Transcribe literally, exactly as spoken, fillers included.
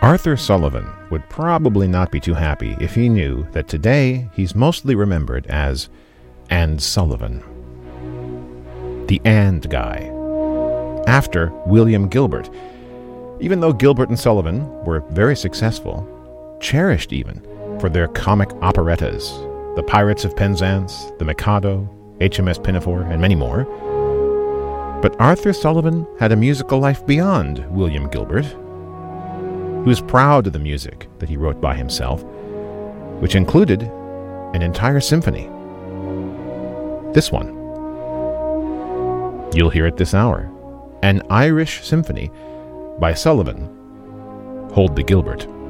Arthur Sullivan would probably not be too happy if he knew that today he's mostly remembered as And Sullivan. The And guy. After William Gilbert. Even though Gilbert and Sullivan were very successful, cherished even, for their comic operettas, The Pirates of Penzance, The Mikado, H M S Pinafore, and many more. But Arthur Sullivan had a musical life beyond William Gilbert. He was proud of the music that he wrote by himself, which included an entire symphony. This one. You'll hear it this hour. An Irish Symphony by Sullivan. Hold the Gilbert.